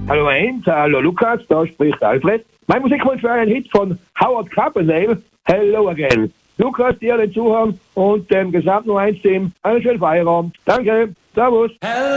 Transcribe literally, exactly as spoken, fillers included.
Hallo Heinz, hallo Lukas, da spricht Alfred. Mein Musikwunsch für einen Hit von Howard Carpendale, Hello Again. Lukas, dir den Zuhören und dem gesamten eins Team einen schönen Feierabend. Danke, servus. Hello.